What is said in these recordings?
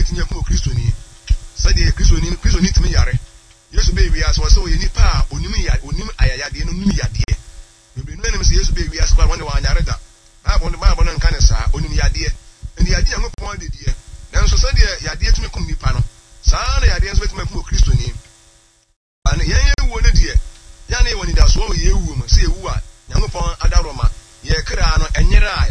betimi akum Kristoni sɛdeɛ Kristoni timi yare Yesu be wiase wɔ sɛ ɔyɛ nipa a onim ayayade no nim yadeɛ bebree no anim sɛ Yesu be wiase kwa wɔne wanyare da Bible no nka ne saa onim yadeɛ ndi yadeɛ Nyankopɔn de die nanso sɛdeɛ yadeɛ tumi kum nipa no saa na yadeɛ nso betimi akum Kristoni ana yɛn ewu no deɛ ya na ewoni da so wɔ yɛ ewu mu sɛ ewu a Nyankopɔn adaroma yɛ kra no enyere a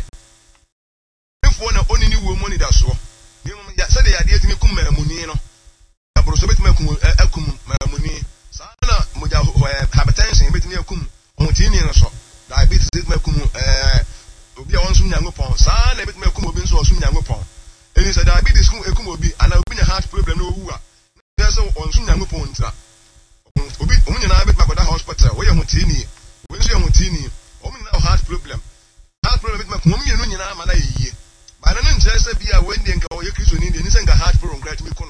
efo na oni ni wu mu ni da so sɛdeɛ yadeɛ tumi kum mamuni no abroso betimi akum mamuni saa na moja hypertension betimi akum ɔmotini no so diabetes betimi akum obi a wɔnso Nyankopɔn saa na betimi akum obi nso ɔso Nyankopɔn eni sɛ diabetes akum obi ana obi nya heart problem no owu a na sɛ ɔnso Nyankopɔn ntra obi omunyana betimi akɔda hospital wɔyɛ motini wɔn nso yɛ motini omunyana heart problem betimi akum omunyana nyina ma na yie ba na nkyerɛ sɛ bia wɛndi nka ɔyɛ Kristoni de ni sɛ nka heart problem kra tumi ko no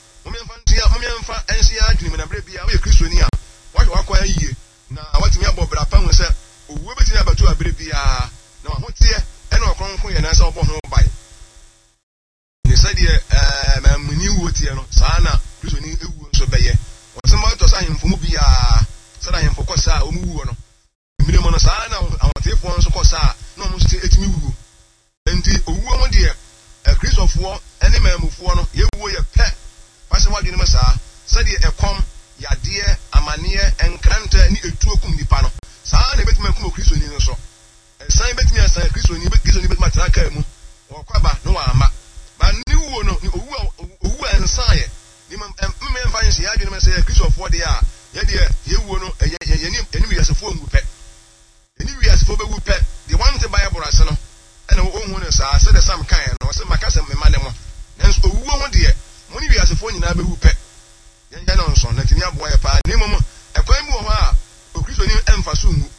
Momemfa ensia adwene na bre bia wo ye Kristoni a wakɔ ayie na watimi abɔ bra pa hu sɛ owu betimi abatu abre bia na wahoteɛ ɛna ɔkronko yɛ na sɛ ɔbɔ ho bai ne sɛ deɛ mamuni wo tie no saa na Kristoni ewu nso bɛyɛ wɔsɛm ɔtɔ sɛ ahemfo mu bia sɛ ahemfo kɔ saa ɔmu wuo no mmire mo no saa na awotefo nso kɔ saa na ɔmo nso etimi wuo enti owuo mo deɛ Kristofoɔ ɛne mamufoɔ no yɛwuo yɛ pɛ Pase wadi no saa sɛdeɛ ɛkɔm yadeɛ amaneɛ enkranta ni etuo kum nipa no saa na betimi akum Kristoni no so ɛsan betimi asan Kristoni betimi atraka mu wɔkwaba no wa ama ba ni wuo no ni owu ansaye ni mmemfa nsi ya dwene sɛ Kristofoɔ de a yɛdeɛ yɛwuo no yɛni wiasefoɔ ngu pɛ yɛni wiasefoɔ bɛwu pɛ de wante Bible ase no ɛna ohun no saa sɛ de sam kan no sɛ makasɛ mema ne mo nanso owuo ho deɛ moni wiasefo nyina behu pɛ yɛn no nso na tini aboa yɛ pa ne mom ɛkwan mu wɔ hɔ a Kristoni ɛmfa so ngu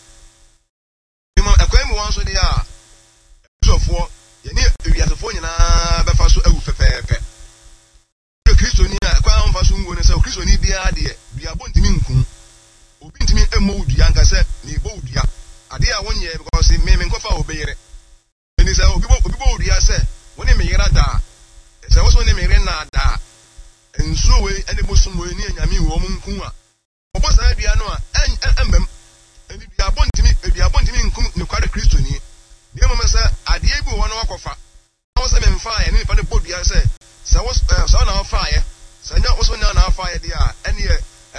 ne mom ɛkwan mu wɔn so de a Kristofo yɛne wiasefo nyina bɛfa so awu pɛpɛɛpɛ Kristoni a ɛkwan mfa so ngu ne sɛ Kristoni bia deɛ duabɔ ntimi nkum obi ntimi ɛmmɔ dua nka sɛ ne bɔ dua ade a wonyɛ because me nkɔfa obeyere ɛni sɛ obi bɔ dua sɛ wone me yera da sɛ wɔso ne me yere na da nsuo we ene bosom we ni anyame wo mo nku a obo saa bia no a emmem eni bia bontimi nkum ne kware Kristoni ne mo sɛ ade bi wo no akɔfa na wo sɛ me mfa ye ne fa ne bodua sɛ na afa ye sɛ nya wo so na afa ye de a ene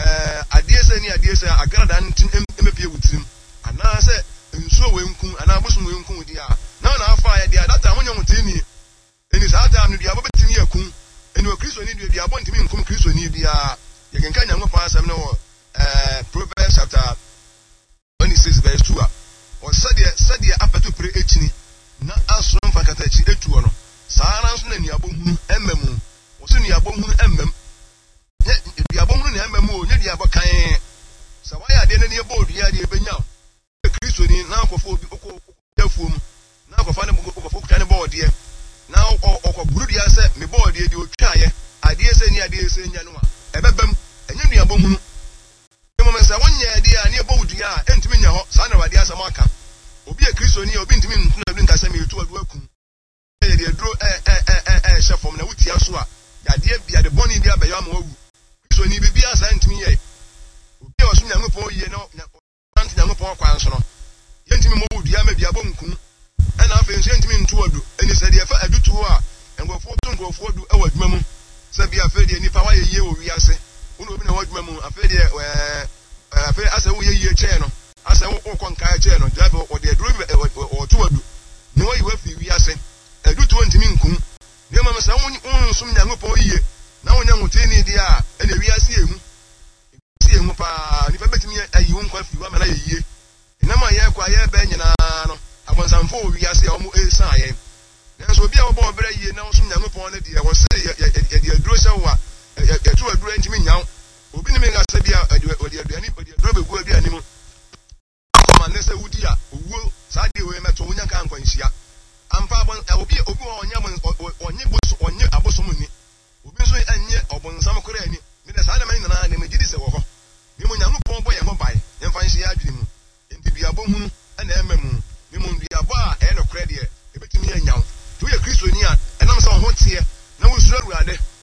ade sɛ agrada ntim emepie wutim ana sɛ nsuo we nku ana bosom we nku de a na afa ye de a data ho nya mutini eni saa ta no bia betimi akun eni o Kristoni de bia bontimi nkum Kristoni bia ye kenka Nyankopɔn asɛm no wɔ Proverbs chapter 26 verse 2 a o sɛdeɛ apato pre ekini na asoro mfa katachi etuo no saa na nso na niabo hunu emmam o so niabo hunu emmam nye niabo hunu na emmam o nye niabo kan sɛ wayɛ ade na ne bɔ dua de ebenya o Kristoni na akɔfo obi okɔfuom na akɔfa ne okɔfo kuta ne bɔ ɔdeɛ na okɔburu dia sɛ me bɔ ɔdeɛ de otwaayɛ ade sɛ nya no a ɛbɛbam ɛnyɛ nuabɔ hunu ne moment sɛ wonyɛ ade a ne bɔ dua a entimi nya hɔ saa na wade asɛm aka obi a Kristoni obi ntimi ntuna du nkasɛ me etu adu akum yɛ de duro hyɛ fam na wutia so a yadeɛ bia de bɔne bia bɛyɛ ama wawu Kristoni bibia asa ntimi yɛ obi a ɔso Nyankopɔn yie na ante Nyankopɔn kwan so no yɛntimi mɔ dua ma bia bɔ nkum ɛna afei nso yɛntimi nto adu ɛni sɛ deɛ fa adu to a nkɔfoɔ to nkɔfoɔ adu ɛwɔ adwuma mu sɛ bia afei deɛ nipa wayɛ yie wɔ wiase wo na obi na wɔ adwuma mu afei deɛ afei asɛ wo yɛ yie kyɛɛ no asɛ wo kɔ nkaa kyɛɛ no dɛ ɔde aduro ɔto adu ne wɔyi wafi wiase adu to ntimi nkum ne ma sɛ wo nsom Nyankopɔn yie na wo nya hoteni deɛ a ɛna wiase ehu paa nipa betimi ayi wo nkwa fi wa ma na yɛ yie enama yɛ kwa yɛ bɛ nyinaa no abonsamfo wɔ wiase a ɔmo esan ayɛ nanso obi a wɔbɔ ɔbrɛ yie na nsom Nyankopɔn ne deɛ wɔ se yɛ aduro hyɛ wo a yɛto aduro ntimi nyaw obi ne me nga sɛ bia ɔde aduane ɔde aduro begu aduane mu akɔma ne sɛ wudi a owuo saa deɛ wɔ mɛto wonya ka nkwanhyia ampa obi wɔ ɔnyɛ abosom ni obi nso ɛnyɛ ɔbonsam kora ani ne dɛ saa na mɛn nyinaa ne megye sɛ wɔ hɔ ne mo Nyankopɔn bɔ yɛn ho bae yɛmfa nhyia adwene mu enti duabɔ hunu ɛna ɛma mu ne mo duabɔ a ɛyɛ no kora deɛ ebetumi anyaw to yɛ Kristoni a ɛnam sɛ wo ho teɛ na wo suro Awurade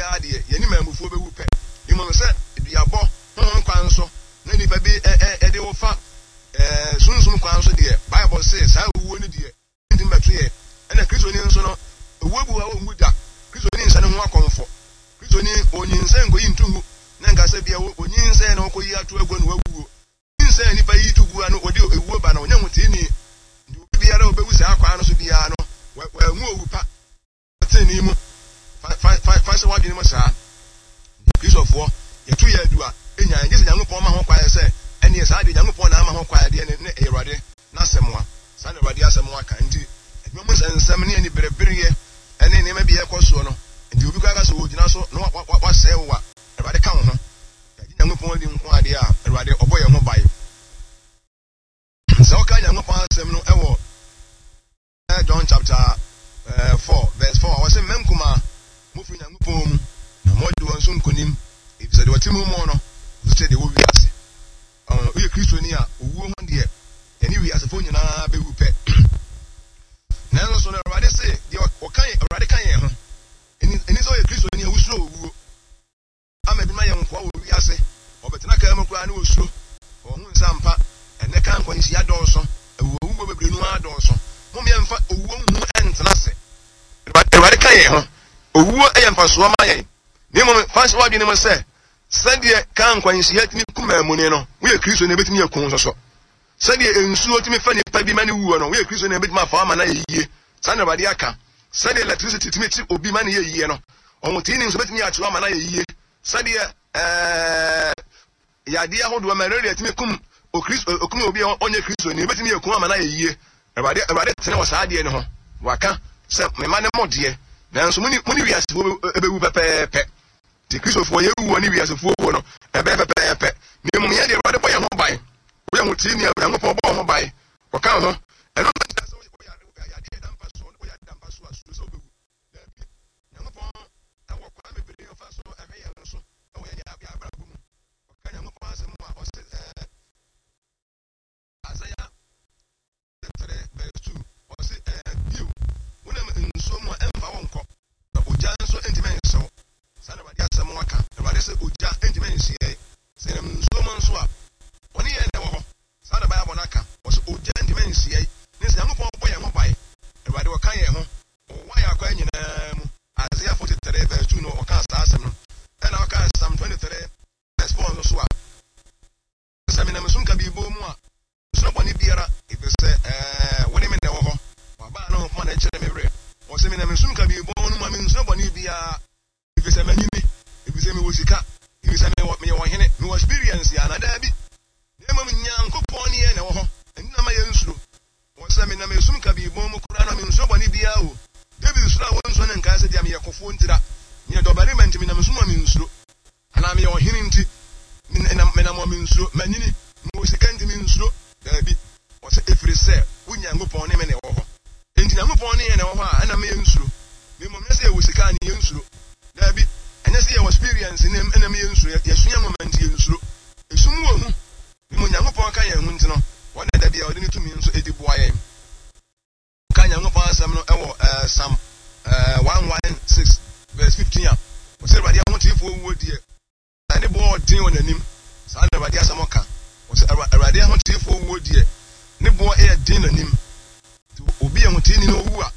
biara de ye ni mamufo be wu pe imom se duabo ho kwan so na nipa bi de wo fa sunsun kwan so de Bible say sa wuo ni de ndim beto ye na Kristo ni nso no ewubu a wo muda Kristo ni nsa ne ho akonfo Kristo ni onyinse nkoyi ntugu na ngasa bia onyinse na okoyi atu agwo no wawuo nsa nipa yi tugu ano odi ewuo ba na onya hotini ndi obi biara obewu sa akwa no so bia no wa nwu owu pa tani mu fa se wadwene mo saa Kristo fo yetu ya adu a enya nje se Nyankopon ma ho kwae se ene saa de Nyankopon na ma ho kwae de ne Ewurade na semwa saa na Ewurade asemwa kan nti edwom nsem ne ani berebere ene ne ma bi ekoso no nti obi kwa ka so ogina so no wa se wa Ewurade ka ho no Nyankopon di nko ade a Ewurade oboye ho bae so ka Nyankopon asem no ewo John chapter 4 verse 4 was memkuma mufu Nyankopon na modu wonso nkonim if said watimu mo no so de wo wiase we Kristo ni a owu ho de eni wiase fo nyina be wu pe na so na Ewurade say de o kan Ewurade kan ye ho eni so ye Kristo ni a wusuro owu ama bi ma ye nko wo wiase obetena ka emokura na osuro ohun sampa ene kan kwansi ya dɔɔso owu bo bebre nu adɔɔso mom ye mfa owu hu entena se Ewurade kan ye ho owu eyemfa so ma ye ni mom fansi wadwene mo se sadie kan kwansi ya timi kuma mu ne no we Kristo na betimi yakun so sadie ensuo timi fa nipa bi ma ne wuo no we Kristo na betimi afa ma na yeye sana Ewurade aka sadie electricity timi ti obi ma ne yeye no omotini nso betimi ya tuwa ma na yeye sadie yade ahodo malaria timi kum o Kristo okum obi onye Kristo ni betimi yakun ama na yeye Ewurade tene wasaade ne ho waka se me ma ne modie nanso muni wiase ebewu pepepe ti Kristo fo ye wu ni wiase fo wo no pepepe ni mu ye de Ewurade boye ho bai wo ye ho ti ni Nyankopon bo ho bai waka ho eno na so wo yade dampa so wo yade dampa so asu so bewu Nyankopon awo kwa me bere fa so ehwe ye so wo ye ya abra bu mu waka Nyankopon asem a o se Isaiah 3 verse 2 o se view wona nso mu emfa wonko na oja nso entimen so sana Ewurade asem waka Ewurade se oja entimen sie se nso mu nso a oni ye ne wo ho sana Bible naka o se oja entimen sie ne se Nyankopon bo ye ho bai Ewurade wo kan ye ho wa ya kwa nyina mu Isaiah 43 verse 2 no o kan sa asem no na o kan Psalm 23 verse 4 so a sami na musum ka bi bo mu a so boni biara ibe se woni me ne wo ho wa ba no ko na chere me wre o se me na musum ka bi bo no ma me so boni biara ibe se manyimi ibe se me wo sika ibe se me wo hene me wo experience ya na da bi ne ma Nyankopon ne ne wo ho nna ma ye nsuro o se me na musum ka bi bo mu kura na me so boni biara o David sura wo nso ne nka se dia me yakofo ntira ne dobare menti me na musum ma me nsuro ana me wo hene nti me na mo me nsuro manyini mo sika nti me nsuro dabi o se efiri se wo Nyankopon ne me ne wo ho enti Nyankopon ne ne wo ho a ana me nsuro me mo se wo sika ne nsuro dabi enya se ye experience ne ana me nsuro yesunya moment ye nsuro esum wo hu me mo Nyankopon kan ye hu nti no wona dabi a odi ne tumi nso edi boa ye kan Nyankopon asem no ewo Psalm 116 verse 15 a o se Ewurade ho tifo wo die ne bo din won anim sa na Ewurade asem ka o se Ewurade ho tifo wo die ne bo e din anim obi e ho tini no wu a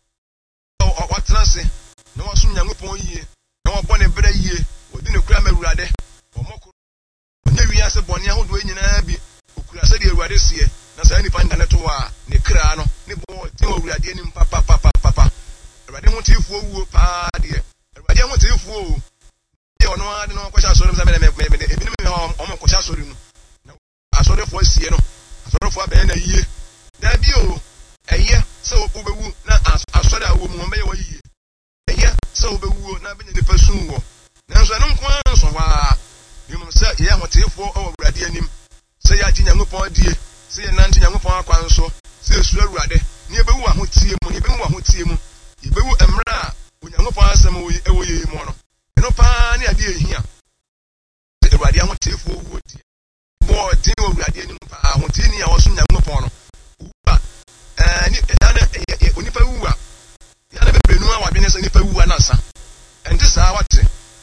o watena se na wasum Nyankopon yie na wabɔ ne bere yie odi ne kura ma Ewurade o moko onye wiase bɔne ahodo nyina bi okura se de Ewurade sie na sa nipa ndane to a ne kra no ne bo din Ewurade anim papa Ewurade ho tifo wu pa de Ewurade ho tifo o e ono ade no kwasha so me ebi me o kwasha so ri no na asore fo sie no asore fo abe na yie da bi o eye se obewu na asore awo mu me ye wo yie eye se obewu na be ne pasun wo na so no nko anso wa bi mo se ye ho tifo o Ewurade anim se ya ji Nyankopon die se ye nante Nyankopon akwan so se esu Ewurade ne ebewu ahotie mu ne ebewu ahotie mu ebewu emra Nyankopon asem wo ewo ye mu no no pa ni ade ehia Ewurade ho tifo wo die bo din Ewurade anim pa ho tini a woso Nyankopon no wa ni ana onipa wu a ya na bebrenu a wadwene se nipa wu na sa enti sa wate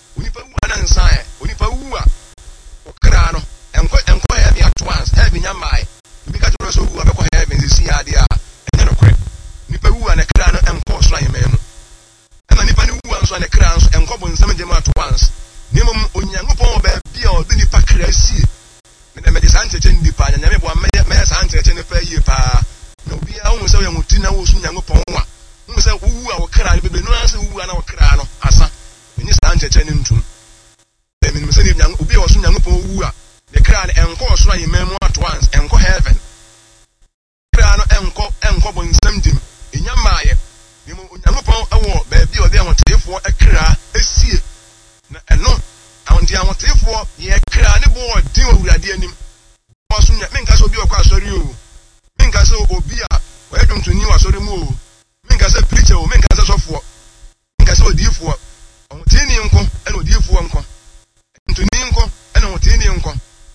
esie me de san cheche ndi pa nyame bo me san cheche ne fa yie pa na obi a wo se wo yamuti na wo su Nyankopɔn wa wo se wu a wo kra ne bebe no anse wu a na wo kra no asa me san cheche ne ntum me me se ne obi a wo su Nyankopɔn wu a ne kra ne enko so ayi memu at once enko heaven kra no enko bo nsam dim enya maaye me mo Nyankopɔn awo ba bi o de ahotefo ekra esie na eno awonti ahotefo ye kra ne bo din owurade anim waso nya menka so obi okwa asori o menka so obi a oyedwuntuni wasori mu o menka so preacher o menka so sofo menka so odifo ahotini nko ena odifo nko ntuni nko ena ahotini nko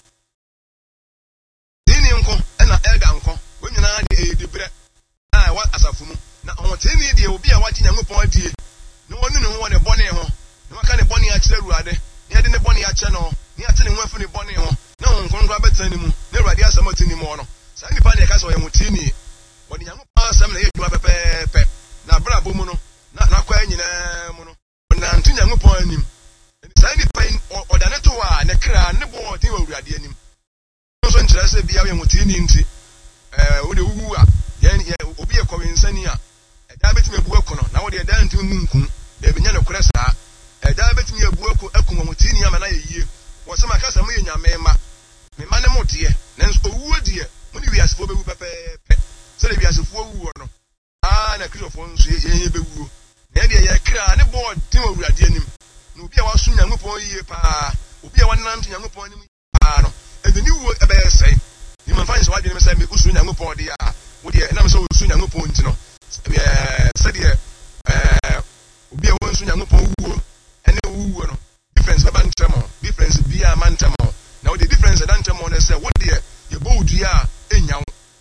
dini nko ena elda nko wonyina de edibre a wa asafu mu na ahotini de obi a wagye Nyankopɔn adie no wonu ne ho ne bɔne ho no maka ne bɔne a kyerɛ ruade ne de ne bɔne a kyerɛ no ne ate ne ho afu ne bɔne ho na ho nkronkra betani mu ne ruade asɛm atini mu no saa nipa ne ka so yɛ mutini wɔde Nyankopɔn asɛm na yɛ dwuma pɛpɛɛpɛ na brabo mu no na kwa nyina mu no na ntu Nyankopɔn anim saa nipa ɔda ne to a ne kra ne bɔ din wɔ ruade anim so nkyerɛ sɛ bia yɛ mutini nti wode wuwu a yɛ obi yɛ kɔwensani a ɛda betimi abu akono na wode ɛda ntu nkunkum da benya ne korɛ saa ɛda betimi abu akun mutini ama na yɛ wɔsɛm akasa mu yɛ nyame ma me ma ne modeɛ nanso owuo deɛ mo ne wiasefo bewu pɛpɛɛpɛ sɛ de wiasefo wuo no na kristofo nso yɛ bewu na yɛ deɛ yɛ kra ne bɔ din wɔ ruade anim na obi a waso Nyankopɔn yie paa obi a wananto Nyankopɔn anim paa no ɛdeni wuo ɛbɛyɛ sɛe ni man fa nso wadwene me sɛ me usu Nyankopɔn de a wo deɛ ɛnam sɛ usu Nyankopɔn nti no sɛ deɛ obi a wɔnso Nyankopɔn wuo ɛne wuo no difference bɛba ntɛm difference bi a man ntɛm na wo de difference da ntɛm no sɛ wo deɛ yɛ bɔ odua a enyaw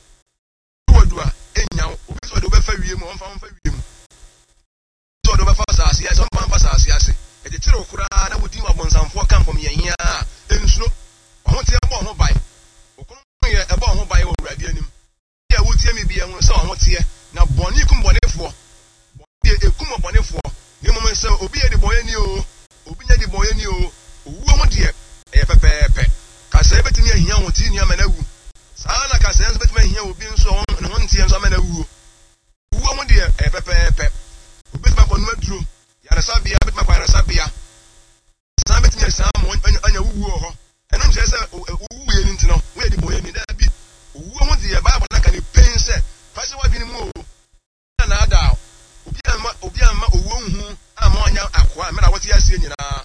wo a enyaw obi so de obɛfa wie mu ɔmfa wie mu so de obɛfa saase ya so ɔmfa saase ase ɛde tire okura na wo di wabonsamfo kan fam yɛhia a ensuno ɔho te ɛbɔ ɔho ban okunu yɛ ɛbɔ ɔho ban wɔ wurade anim yɛ wo tie me bia ho sɛ ɔho te na bɔne kum bɔnefoɔ bɔne ekum bɔnefoɔ ne mo sɛ obi yɛ de bɔyɛ ni o obi nyɛ de bɔyɛ ni o owu ho deɛ ɛyɛ pɛpɛɛpɛ kasa betimi ahia ho ti ni ama na wu saa na kasa nso betimi ahia obi nso ne ho ntie nso ama na wu owu ho deɛ ɛyɛ pɛpɛɛpɛ obi betimi akɔ no aduro yaresa bia betimi akɔ yaresa bia saa betimi saa mo anya wu wɔ hɔ ɛno nkyerɛ sɛ owu yɛ ni ntino wo yɛ de bɔyɛ ni da bi owu ho deɛ Bible na ka ne pen sɛ fa sɛ wadwene mu o na ada obi ama owu hu ama anya akoa mena wote asie nyinaa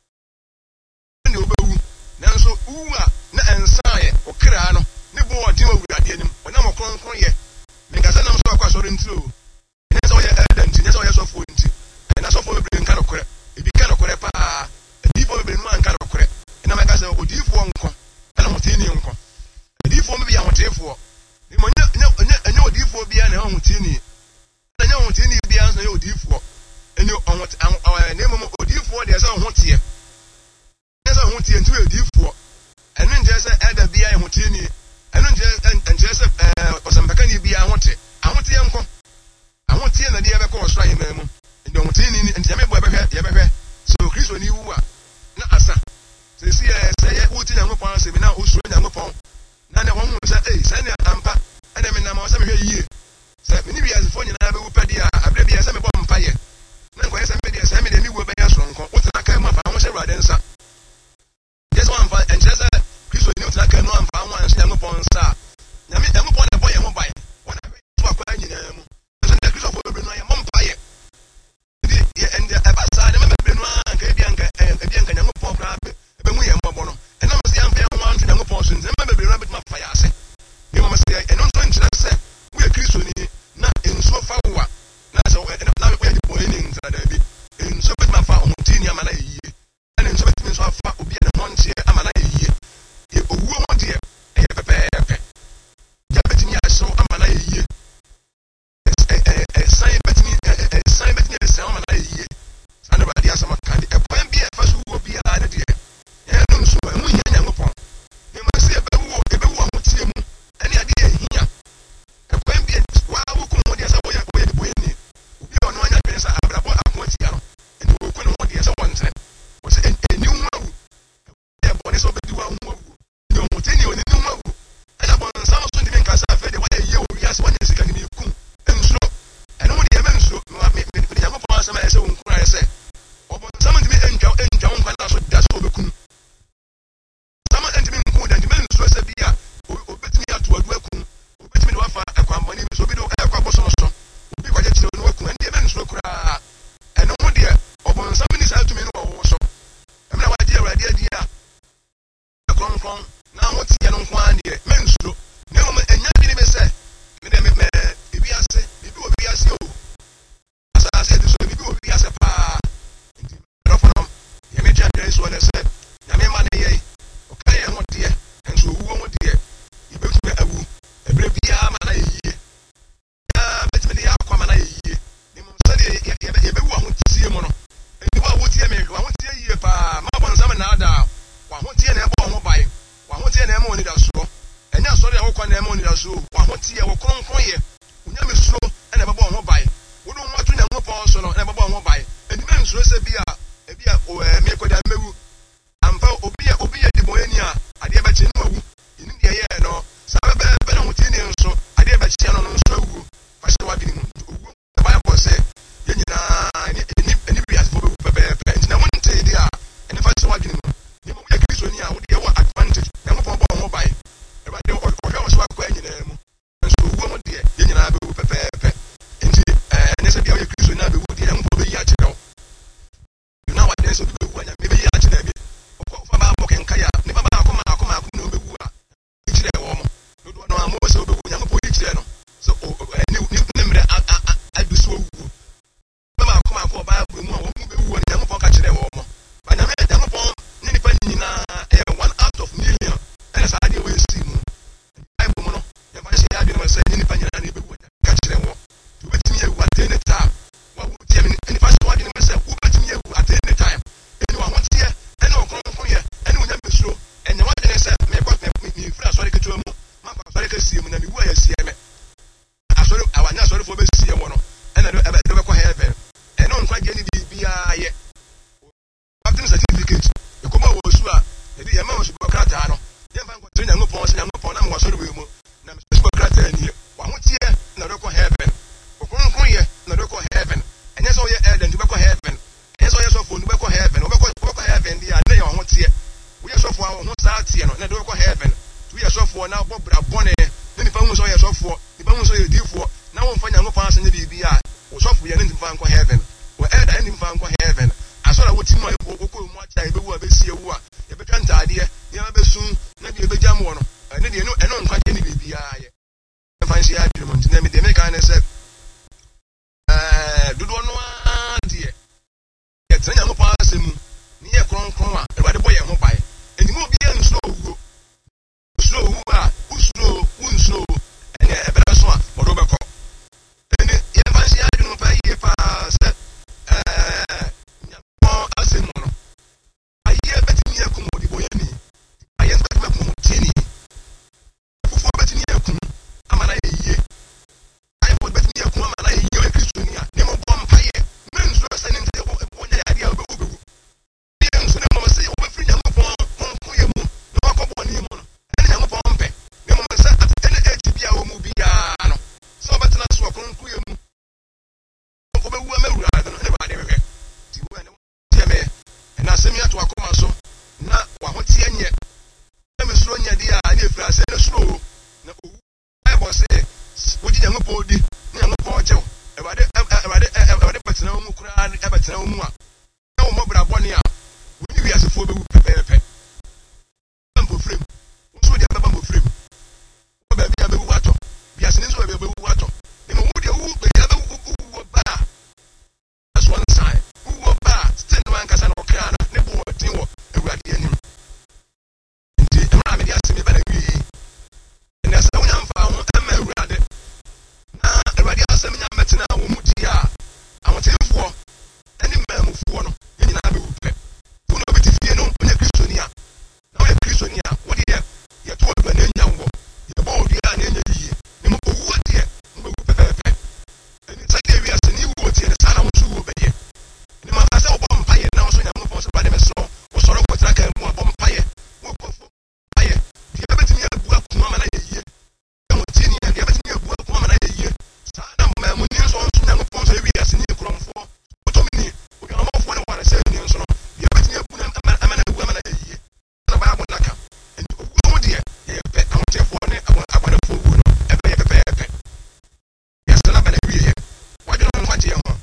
ne obewu nanso wu a na ensae okra no ne bo ɔde wa wurade anim ɔnam ɔkronkron yɛ menka sɛ nam so akwa sɔre ntiro ne sɛ ɔyɛ elder nti ne sɛ ɔyɛ sɔfo nti na sɔfo bebre nka no korɛ ebi ka no korɛ paa edifo bebre no anka no korɛ na meka sɛ odifo nko na hotini nko edifo mbi ahotefo ne mo nya odifo bia na hotini na nya hotini bia na odifo eni ne mo odifo de sɛ hotie ne sɛ hotie ntu odifo ɛno nje sɛ ɛda bia yɛ hotini ɛno nje sɛ ɔsampaka ni bia hote ahotie nko ahotie na de yɛbɛkɔ ɔsoro ahema mu ndi hotini ni nti yɛbɛbɔ yɛbɛhwɛ so Kristo ni wu a na asa sɛ si sɛ yɛ wotie Nyankopɔn asɛm na osoro Nyankopɔn na ne wɔn sɛ sɛ ne ampa ɛna me nam ɔsɛ mehwɛ yie sɛ me ni wiasefo nyinaa bɛwu pɛde a abrɛ bia sɛ mebɔ mpayɛ na nkɔyɛ sɛ mede sɛ mede mi wu bɛyɛ soronko wotena ka mu afa ho hyɛ Awurade nsa yɛ sɛ wɔamfa ɛnkyerɛ sɛ Kristo ni wotena ka mu amfa ho anhyɛ Nyankopɔn nsa Nyankopɔn na ɛbɔ yɛn ho ban wɔn ahwɛ so akɔa nyinaa mu nso ne Kristofo bebree no ayɛ mɔ mpayɛ nti ɛnde ɛba saa ne mɛmɛbrɛ no anka ebi anka Nyankopɔn koraa ɛbɛhu yɛn mmɔbɔ Nyankopɔn sɛ Nyankopɔn na mo wasɔre we mu na mesɛ krata ani wa ho tie na do kɔ heaven okronkron ye na do kɔ heaven ɛnyɛ sɛ ɔyɛ elden do bɛkɔ heaven ɛnyɛ sɛ ɔyɛ sɔfo do bɛkɔ heaven wobɛkɔ heaven dia na yɛ ho tie woyɛ sɔfo a ho saa tie no na do kɔ heaven tu yɛ sɔfo na bɔ bra bɔne na nipa hu sɛ ɔyɛ sɔfo nipa hu sɛ ɔyɛ difo na wo mfa Nyankopɔn asɛ ne biribi a wo sɔfo yɛ ne ntimfa nkɔ heaven wo elder ne ntimfa nkɔ heaven asɔre a wotim a wokɔ mu akyɛ ebewu a besie wu a yɛbɛtwa ntaadeɛ yɛma bɛsum na deɛ ɛbɛgya mo no ɛne deɛ ɛno nkwagye ne biribiaa yɛ ɛmfa nhyɛ yɛ adwene mu nti na mede meka ne sɛ dodoɔ no a deɛ yɛtena Nyankopɔn asɛm mu ne yɛ kronkron a Awurade bɔ yɛn ho bae ɛnti mu obiara nsuro owuo nsuro owu a wosuro wonsuro ɛne ɛbɛrɛ so a wɔde wobɛkɔ ɛne yɛmfa nhyɛ yɛ adwene mu paa yie paa sɛ Nyankopɔn asɛm mu no ayɛ bɛtumi yɛ kɔmmɔdibɔ yɛ ni ayɛ bɛtumi akɔmmɔ ho tie ni fofoɔ bɛtumi yɛ kum ama na yɛ yie ayɛ bɛtumi yɛ kum ama na yɛ yie ɔyɛ kristoni a ne mo bɔ mpayɛ mensuro sɛ ne ntɛ wɔnyɛ yadeɛ a wobɛwu ne nso ne mmom sɛ wobɛfiri Nyankopɔn kronkron yɛ mu na wakɔbɔ ne mu no ɛne Nyankopɔn mpɛ ne mmom sɛ ɛne ɛti bi a wɔ mu biara no sɛ wobɛtena so wɔ kronkron yɛ mu wobɛwu ama Awurade no ne Awurade hwehwɛ nti wo ɛne wotiɛ me ɛna asɛm yi ato akoma so na wahoteɛ nyɛ na mesuro nyɛ deɛ a ne ɛfiri asɛ ne suro na owu ɛbɔ sɛ wogye Nyankopɔn di ne Nyankopɔn kyɛw Awurade bɛtena wo mu koraa ɛbɛtena wo mu a na wo mmɔbra bɔne a wone wiasefoɔ bɛwu pɛpɛɛpɛ mpofirem wo nso deɛ bɛba mpofirem wo baabi a bɛwu atɔ wiase ne nso baabi a bɛwu atɔ ne wo deɛ wo baabi a bɛwu ba a that's one sign wo ba a still no ankasa na ɔkra no ne bo wɔden wɔ Awurade anim nti ɛmra me de asɛm yɛbɛna wie ɛnɛ sɛ wonya mfa ho ɛma Awurade na Awurade asɛm nya mɛtena wɔ mu di a ahotefoɔ ɛne mmamufoɔ no yɛ nyinaa bɛwu pɛ wo na wobɛti fie no wonyɛ kristoni a na woyɛ kristoni a wode yɛ yɛto wɔ dua na ɛnya wɔ yɛbɔ wo dua a na ɛnya yie ne mo owuo deɛ wobɛwu pɛpɛɛpɛ ɛni sɛ deɛ wiase ne wuo tie ne saa na wo nso wuo bɛyɛ ne ma fa sɛ wobɔ mpayɛ na wo so Nyankopɔn sɛ Awurade mɛsorɔ wosɔre kɔtena kan mu a bɔ mpayɛ wokɔfo mpayɛ deɛ bɛtumi abu akoma ma na yɛ yie ɛho tie ne deɛ bɛtumi abu akoma ma na yɛ yie saa na mu ni nso Nyankopɔn sɛ wiase ne kurɔmfoɔ wotɔmi ni odwamɔfoɔ ne ware sɛ ni nso no deɛ bɛtumi abu na ama na abu ama na yɛ yie na ba abɔ naka ɛnti owuo ho deɛ yɛyɛ pɛ ahotefoɔ ne abɔnefoɔ wuo no ɛbɛyɛ pɛpɛɛpɛ yɛsɛ na bɛna wie yɛ wadwene ho nkwagyeɛ ho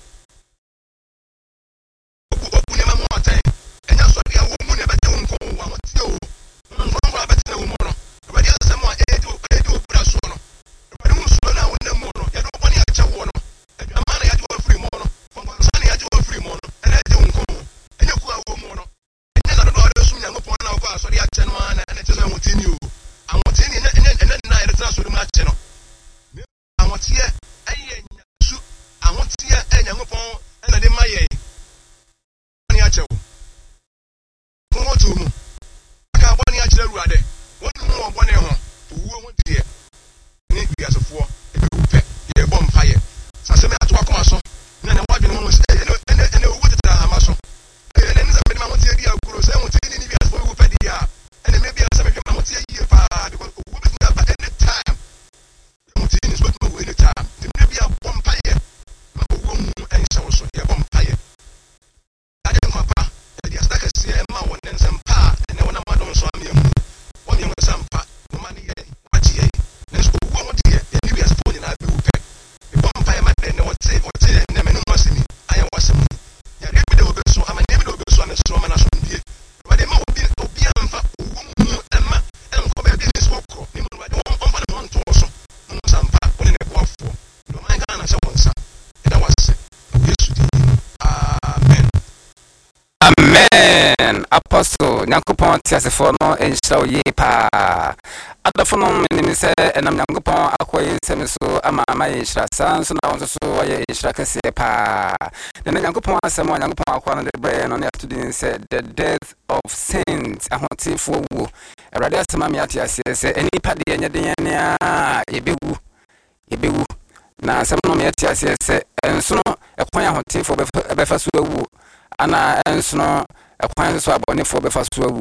obu nneɛma mu ɔtɛn ɛnyɛ sɔre a wɔ mu ne ɛbɛgye wo nkɔ wo ahoteɛ o nkɔnkɔ a bɛtena wo mu no Awurade asɛm a ɛyɛdi wo bra soɔ no Awurade wo nsuo no a wonam mu no yɛde wo bɔne akyɛ wo no aduama na yɛagye wo afiri mu no kɔnkɔnsa na yɛagye wo afiri mu no ɛna ɛgye wo nkɔ mu ɛnyɛ ku a wɔ mu no ɛnyɛ na dodo a wɔde som Nyankopɔn na wokɔ asɔre akyɛ no a na ɛne kyɛ sɛ ahoteɛ ni o ahoteɛ ni ɛnyɛ na yɛde tena asɔre mu akyɛ no ahoteɛ ɛyɛ nyasu ahoteɛ ɛyɛ Nyankopɔn ɛna de ma yɛn bɔne akyɛ wo kɔnkɔ to mu aka bɔne akyerɛ Awurade wɔne mu wɔ bɔne ho owuo ho deɛ ne wiasefoɔ ɛbɛwu pɛ yɛbɔ mpayɛ sɛ asɛm ato akoma so na ne wadwene ho sɛ ɛne owuo tetera hama so ɛne sɛ mede ma hoteɛ di agoro sɛ hoteɛ ne wiasefoɔ bɛwu pɛ deɛ a ɛne mebia sɛ mehwɛ ma hoteɛ yie paa because owuo bɛtumi aba any time hoteɛ ne nso bɛtumi awu any time nti mene bia bɔ mpayɛ ma owuo mu ɛnhyɛ wo so yɛbɔ mpayɛ ade nkwa pa yɛde aseda kɛseɛ ɛma wɔ ne nsɛm pa a ɛne wɔnam adom so ameɛ mu wɔne yɛn nsa mpa noma ne yɛ wagye yɛ nanso owuo ho deɛ yɛne wiasefoɔ nyinaa bɛwu pɛ ɛbɔ mpayɛ ma dɛ ne wɔte ne mene ho asɛm ayɛ wɔ asɛm yɛre bi dɛ wɔbɛso ama ne bi dɛ wɔbɛso ama soro ama no asomdie Awurade ma obi amfa owuo mu ɛma ɛnkɔ baabi ne sɛ wɔkorɔ ne mu Awurade ɔmfa ne ho ntoo so no nsa mpa wone ne boafoɔ ne ɔman ka na hyɛ wɔ nsa ɛda wase na Yesu din amen amen Apostle Nyankopɔn tiasefoɔ no ɛnhyira wo yie paa adɔfo no menim sɛ ɛnam Nyankopɔn akɔ yɛ nsɛm so ama yɛ nhyira saa nso na wo nso so wɔyɛ nhyira kɛseɛ paa na Nyankopɔn asɛm a Nyankopɔn akɔ no de brɛ no ne ato din sɛ the death of saints ahotefoɔ wuo Awurade asɛm a me ate aseɛ sɛ anipa deɛ nyɛ den ne a yɛbɛwu na asɛm no me ate aseɛ sɛ ɛnso no ɛkwan ahotefoɔ bɛfa so awuo ana ɛnso no ɛkwan so abɔnefoɔ bɛfa so awuo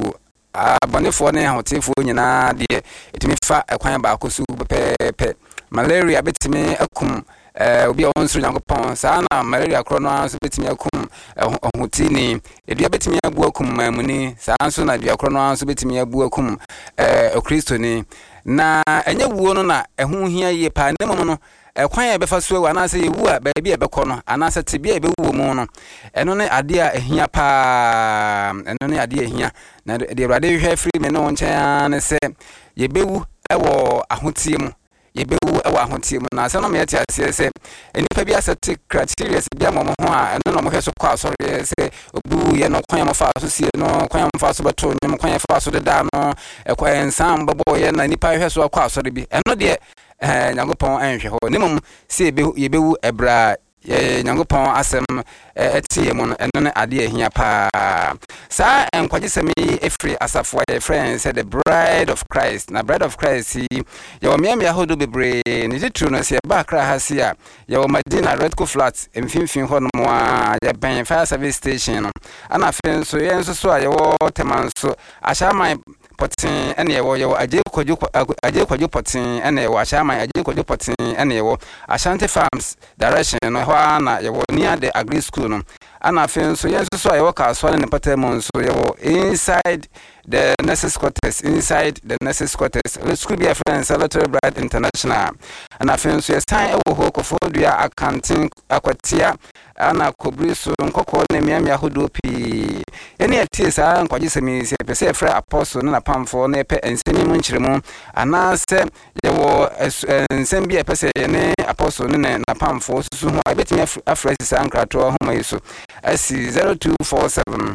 abɔnefoɔ ne ahotefoɔ nyinaa deɛ ɛtumi fa ɛkwan baako so pɛpɛɛpɛ malaria betumi akum obi a onsoro Nyankopɔn saa na malaria koro no so betumi akum ohutini edua betumi abu akum mamuni saa nso na dua koro no so betumi abu akum okristoni na enye wuo no na ɛho hia yie pa ne mom no ɛkwan ya befa so wa na sɛ yewu a baabi a bɛkɔ no ana sɛ tibia e bewu mu no ɛno ne ade a ehia pa ɛno ne ade ehia na de Awurade hwɛ firi me no nkyɛn ne sɛ yebewu ɛwɔ ahotie mu yebewu ɛwɔ ahotie mu na sɛ no me yɛte ase sɛ enipa bi asɛte criteria bi a mo ho a ɛno no mo hwɛ so kɔ asɔre sɛ obu ye no kwan mo fa so sie no kwan mo fa so beto nyem kwan fa so deda no ɛkwan nsam bɛbɔ ye na nipa hwɛ so kɔ asɔre bi ɛno de Nyankopɔn anhwɛ hɔ nemom sɛ yebewu ɛbra Nyankopɔn asɛm ɛtie mu no ɛno ne ade ahia pa saa enkwagye yi efri asafo ye friends said the bride of Christ na bride of Christ ye omiamia hodo bebre ne ditru no sɛ ba kra ha si a ye o Madina Redco Flat mfimfin hɔ no a ye ban fire service station no ana afen so ye nso so a ye wo temanso ahyaman potin ene ye wo ye agye kwadwo potin ene ye wo ahyaman agye kwadwo potin ene ye wo Ashanti Farms direction no hɔ na ye wo near the agri school no ana afen so ye nso so a ye wo ka so ne patamon so ye wo inside the nurses quarters let's could be a friend Salvatore Bride International and I feel so time e wo ho kofodua accounting akwatia ana kobri so nkokɔ ne miamia hodopi ene atie saa nkwaje semi se pese frɛ apostle na pamfo na pɛ ensemi mu nkyeremu ana sɛ ye wo ensem bi pese ne apostle ne na pamfo susu ho abetimi afrɛ sisa nkrato ho mai so asi 0247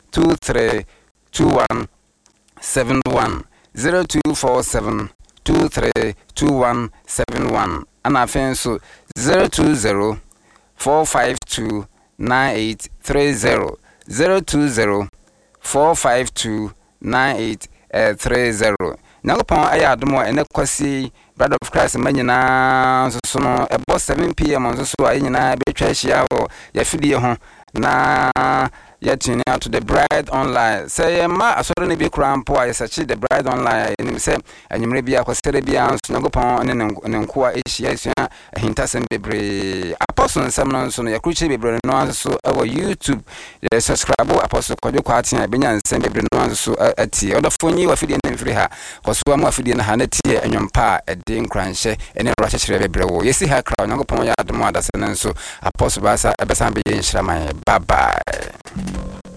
232171 0247 232171 ana fenso 020 452 9830 020 452 9830 Nyankopɔn aya adomo ene kwasi bride of Christ manyina so no ebo 7 pm so so ayina betwa hia ho ya fidie ho na yetini out to the bride online say ma asoro ne bi krampo a yesachi the bride online enim say anyimre bi akosere bi anso Nyankopɔn ne nkoa ehia esua ahintasem bebre apostle nsem no nso no yakruche bebre no anso so our YouTube the subscribe apostle kwadwo kwatia benya nsem bebre no anso so atie odafonyi wa fidie ne mfiri ha koso am afidie na ha na tie anwompa ede nkranhye ene ro akyekere bebre wo yesi ha kra Nyankopɔn ya adom adase ne nso apostle basa ebesan be nhyiraman bye bye